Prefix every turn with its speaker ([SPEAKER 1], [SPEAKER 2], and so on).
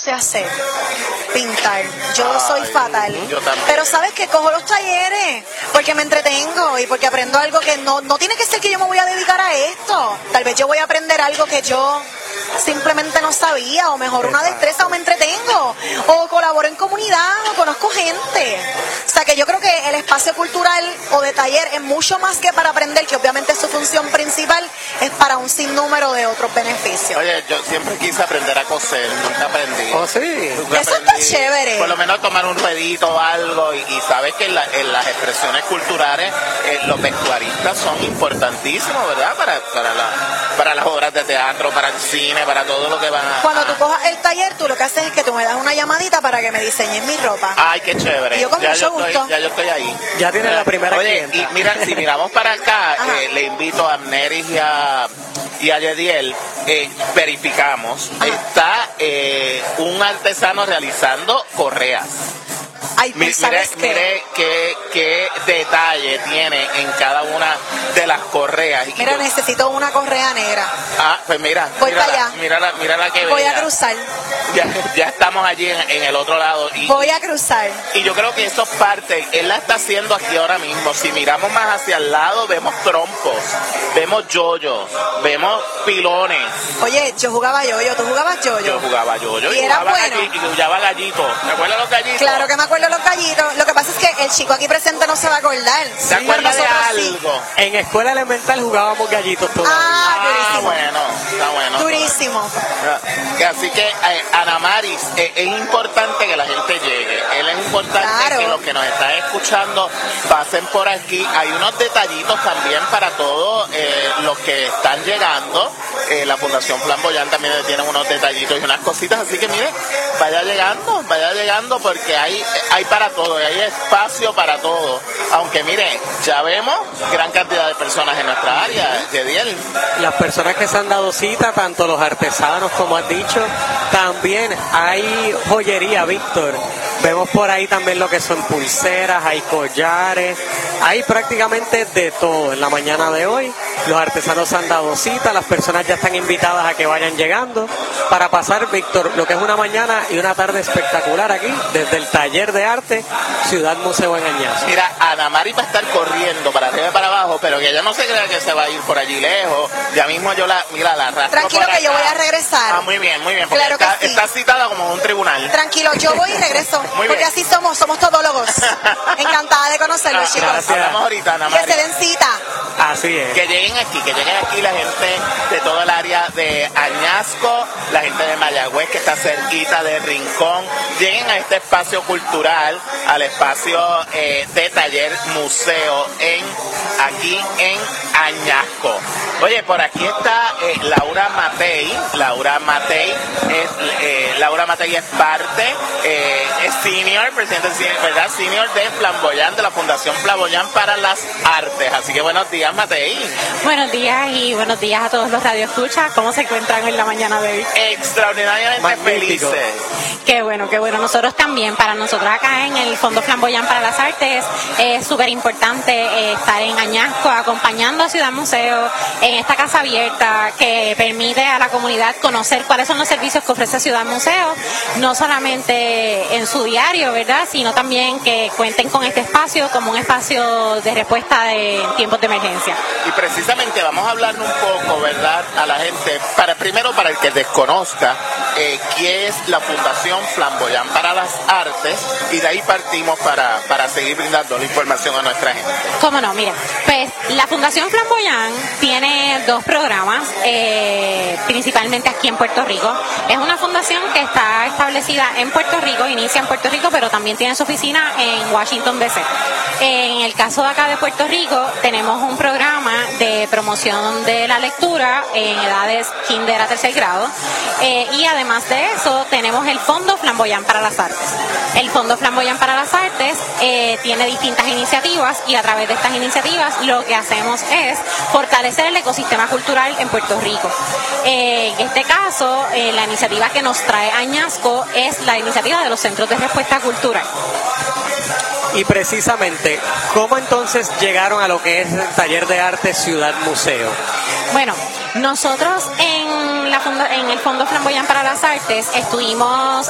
[SPEAKER 1] sé hacer? Pintar. Yo soy fatal.
[SPEAKER 2] Yo también.
[SPEAKER 1] Pero sabes que cojo los talleres porque me entretengo y porque aprendo algo que no tiene que ser que yo me voy a dedicar a esto. Tal vez yo voy a aprender algo que yo simplemente no sabía, o mejor una destreza, o me entretengo, o colaboro en comunidad, o conozco gente. O sea que yo creo que el espacio cultural o de taller es mucho más que para aprender, que obviamente su función principal es para un sinnúmero de otros beneficios.
[SPEAKER 2] Oye, yo siempre quise aprender a coser, nunca aprendí.
[SPEAKER 3] ¿Oh, sí?
[SPEAKER 2] Nunca
[SPEAKER 1] Eso está
[SPEAKER 2] aprendí.
[SPEAKER 1] chévere.
[SPEAKER 2] Por lo menos tomar un ruedito o algo, y sabes que en las expresiones culturales los vestuaristas son importantísimos, ¿verdad? Para las obras de teatro, para el cine, para todo lo que van a...
[SPEAKER 1] Cuando tú cojas el taller, tú lo que haces es que tú me das una llamadita para que me diseñes mi ropa.
[SPEAKER 2] Ay, qué chévere.
[SPEAKER 1] Y yo con mucho gusto.
[SPEAKER 2] Ya yo estoy ahí.
[SPEAKER 3] Ya tiene la primera
[SPEAKER 2] Oye,
[SPEAKER 3] clienta.
[SPEAKER 2] y mira, si miramos para acá,
[SPEAKER 1] Ajá.
[SPEAKER 2] le invito a Neris y a Yediel, verificamos, está un artesano realizando correas.
[SPEAKER 1] Ay, pues, ¿sabes qué?
[SPEAKER 2] Mire qué detalle tiene en cada una de las correas. Y
[SPEAKER 1] Mira, necesito una correa negra.
[SPEAKER 2] pues mira,
[SPEAKER 1] Voy para allá.
[SPEAKER 2] mírala que
[SPEAKER 1] Voy
[SPEAKER 2] bella.
[SPEAKER 1] a cruzar.
[SPEAKER 2] Ya estamos allí en el otro lado.
[SPEAKER 1] Voy a cruzar.
[SPEAKER 2] Y yo creo que eso es parte, él la está haciendo aquí ahora mismo. Si miramos más hacia el lado, vemos trompos, vemos yoyos, vemos pilones.
[SPEAKER 1] Oye, yo jugaba yoyo, ¿tú jugabas yoyo?
[SPEAKER 2] Yo jugaba yoyo
[SPEAKER 1] ¿Y era
[SPEAKER 2] jugaba
[SPEAKER 1] bueno?
[SPEAKER 2] y jugaba gallito. ¿Te acuerdas los gallitos?
[SPEAKER 1] Claro que me acuerdo de los gallitos. Lo que pasa es que el chico aquí presente no se va a acordar.
[SPEAKER 2] ¿Te acuerdas de
[SPEAKER 1] Nosotros sí.
[SPEAKER 2] algo?
[SPEAKER 3] En escuela elemental jugábamos gallitos todavía.
[SPEAKER 1] Durísimo.
[SPEAKER 2] Bueno, está bueno.
[SPEAKER 1] Durísimo.
[SPEAKER 2] Así que, Ana Maris, es importante que la gente llegue. Es importante
[SPEAKER 1] Claro.
[SPEAKER 2] que los que nos están escuchando pasen por aquí. Hay unos detallitos también para todos los que están llegando. La Fundación Flamboyant también tiene unos detallitos y unas cositas. Así que, mire, vaya llegando porque hay para todo, hay espacio para todo. Aunque, mire, ya vemos gran cantidad de personas en nuestra área, Yediel.
[SPEAKER 3] Las personas que se han dado cita, tanto los artesanos como has dicho, también hay joyería, Víctor. Vemos por ahí también lo que son pulseras, hay collares, hay prácticamente de todo. En la mañana de hoy los artesanos se han dado cita, las personas ya están invitadas a que vayan llegando para pasar, Víctor, lo que es una mañana y una tarde espectacular aquí, desde el taller de arte Ciudad Museo en Añasco.
[SPEAKER 2] Mira, Ana Mari va a estar corriendo para arriba y para abajo, pero que ella no se crea que se va a ir por allí lejos. Ya mismo yo la arrastro.
[SPEAKER 1] Tranquilo
[SPEAKER 2] por
[SPEAKER 1] que yo
[SPEAKER 2] acá.
[SPEAKER 1] voy a regresar.
[SPEAKER 2] Muy bien, porque
[SPEAKER 1] Claro que sí.
[SPEAKER 2] está citada como en un tribunal.
[SPEAKER 1] Tranquilo, yo voy y regreso.
[SPEAKER 2] Muy
[SPEAKER 1] porque
[SPEAKER 2] bien.
[SPEAKER 1] así somos todólogos. Encantada de conocerlos, chicos.
[SPEAKER 3] gracias.
[SPEAKER 2] Hablamos ahorita, Ana
[SPEAKER 1] Que
[SPEAKER 2] Mari.
[SPEAKER 1] se den cita.
[SPEAKER 3] Así es.
[SPEAKER 2] Que lleguen aquí la gente de todo el área de Añasco, la gente de Mayagüez que está cerquita de Rincón, lleguen a este espacio cultural, al espacio de taller museo aquí en Añasco. Oye, por aquí está Laura Matei. Laura Matei es parte, es senior, presidente, ¿verdad? Senior de Flamboyant, de la Fundación Flamboyant para las Artes. Así que buenos días, Matei.
[SPEAKER 4] Buenos días y buenos días a todos los radioescuchas. ¿Cómo se encuentran en la mañana de hoy?
[SPEAKER 2] Extraordinariamente
[SPEAKER 3] Magnífico.
[SPEAKER 2] felices.
[SPEAKER 4] Qué bueno, qué bueno. Nosotros también, para nosotros acá en el Fondo Flamboyant para las Artes, es súper importante estar en Añasco acompañando a Ciudad Museo en esta casa abierta que permite a la comunidad conocer cuáles son los servicios que ofrece Ciudad Museo, no solamente en su diario, ¿verdad?, sino también que cuenten con este espacio como un espacio de respuesta de tiempos de emergencia.
[SPEAKER 2] Y precisamente vamos a hablar un poco, ¿verdad?, a la gente, primero para el que desconozca qué es la Fundación Flamboyant para las Artes, y de ahí partimos para seguir brindando la información a nuestra gente.
[SPEAKER 4] ¿Cómo no? Mira, pues la Fundación Flamboyant tiene dos programas, principalmente aquí en Puerto Rico. Es una fundación que está establecida en Puerto Rico, inicia en Puerto Rico, pero también tiene su oficina en Washington, D.C. En el caso de acá de Puerto Rico, tenemos un programa de promoción de la lectura en edades kinder a tercer grado, y además de eso tenemos el Fondo Flamboyant para las Artes. El Fondo Flamboyant para las Artes tiene distintas iniciativas, y a través de estas iniciativas lo que hacemos es fortalecer el ecosistema cultural en Puerto Rico. En este caso, la iniciativa que nos trae Añasco es la iniciativa de los Centros de Respuesta Cultural.
[SPEAKER 3] Y precisamente, ¿cómo entonces llegaron a lo que es el taller de arte Ciudad Museo?
[SPEAKER 4] Bueno, nosotros en el Fondo Flamboyant para las Artes estuvimos